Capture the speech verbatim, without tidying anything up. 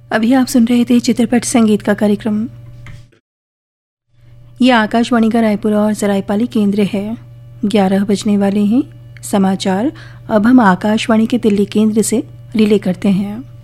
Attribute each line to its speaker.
Speaker 1: अभी आप सुन रहे थे चित्रपट संगीत का कार्यक्रम। यह आकाशवाणी का रायपुर और सरायपाली केंद्र है। ग्यारह बजने वाले हैं। समाचार अब हम आकाशवाणी के दिल्ली केंद्र से रिले करते हैं।